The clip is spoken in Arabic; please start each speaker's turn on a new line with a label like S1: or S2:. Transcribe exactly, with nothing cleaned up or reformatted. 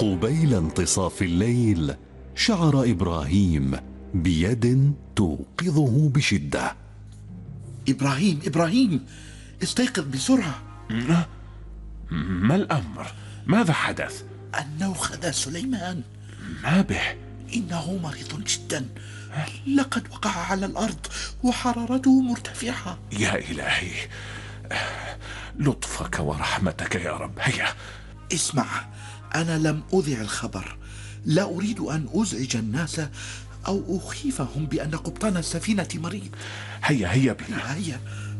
S1: قبيل انتصاف الليل شعر إبراهيم بيد توقظه بشدة.
S2: إبراهيم إبراهيم استيقظ بسرعة.
S3: ما الأمر؟ ماذا حدث؟
S2: النوخذ سليمان.
S3: ما به؟
S2: إنه مريض جدا، لقد وقع على الأرض وحرارته مرتفعة.
S3: يا إلهي، لطفك ورحمتك يا رب. هيا
S2: اسمع، أنا لم أذع الخبر، لا أريد أن أزعج الناس أو أخيفهم بأن قبطان السفينة مريض.
S3: هيا هيا بنا.
S2: هيا.